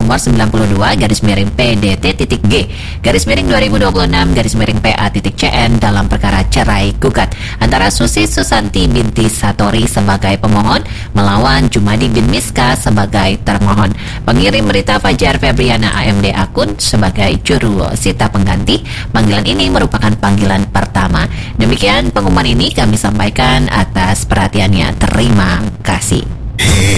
nomor 92-PDT-G-2026-PA.CN dalam perkara cerai gugat antara Susi Susanti binti Satori sebagai pemohon melawan Jumadi bin Miska sebagai termohon. Pengirim berita Fajar Febriana AMD Akun sebagai juru sita pengganti. Panggilan ini merupakan panggilan pertama. Demikian pengumuman ini kami sampaikan atas perhatiannya. Terima kasih.